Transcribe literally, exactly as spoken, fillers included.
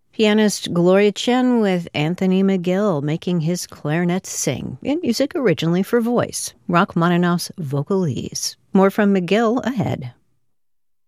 Pianist Gloria Chen with Anthony McGill making his clarinet sing in music originally for voice. Rachmaninoff's Vocalese. More from McGill ahead.